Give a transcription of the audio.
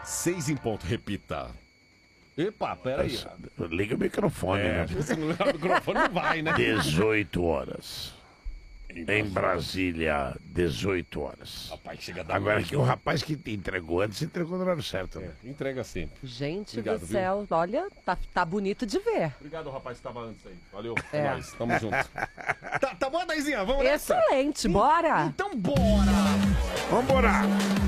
6 em ponto, repita. Epa, peraí. Liga o microfone, né? Se não ligar o microfone não vai, né? 18 horas. Em Brasília, 18 horas. Rapaz, chega a dar Agora medo. que o rapaz que te entregou antes, entregou no horário certo, né? Entrega sempre. Gente Obrigado, do céu, olha, tá bonito de ver. Obrigado, rapaz, que tava antes aí. Valeu, É. é nóis, tamo junto. Tá bom, Daizinha? Vamos nessa? Excelente, bora! Então bora! Vambora!